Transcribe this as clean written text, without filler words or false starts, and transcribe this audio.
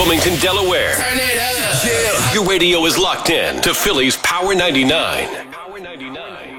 Wilmington, Delaware. Turn it up. Your radio is locked in to Philly's Power 99. Power 99.